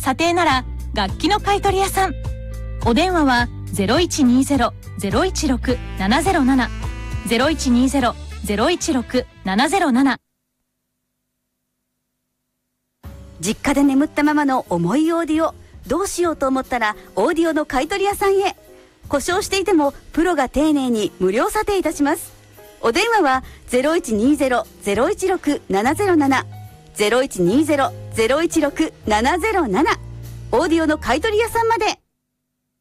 査定なら楽器の買取屋さん。お電話は 0120-016-707 0120-016-707。 実家で眠ったままの重いオーディオ、どうしようと思ったらオーディオの買取屋さんへ。故障していてもプロが丁寧に無料査定いたします。お電話は 0120-016-707 0120-016-707 オーディオの買取屋さんまで。